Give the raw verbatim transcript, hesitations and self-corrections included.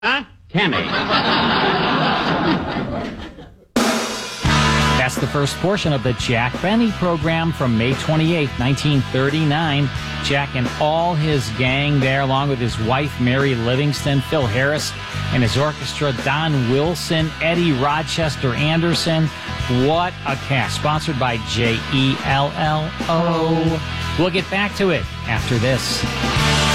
Huh? Tammy. That's the first portion of the Jack Benny program from May twenty-eighth, nineteen thirty-nine. Jack and all his gang there, along with his wife, Mary Livingston, Phil Harris, and his orchestra, Don Wilson, Eddie Rochester Anderson. What a cast. Sponsored by J E L L O. We'll get back to it after this.